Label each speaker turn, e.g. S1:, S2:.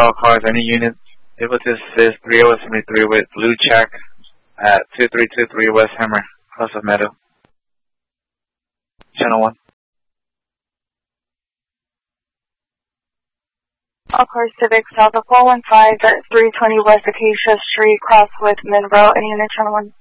S1: all cars, any units able to assist 30173 with Blue Check at 2323 West Hammer, House of Meadow. Channel 1.
S2: All cars Civic South of 415 at 320 West Acacia Street, cross with Monroe, any unit channel 1.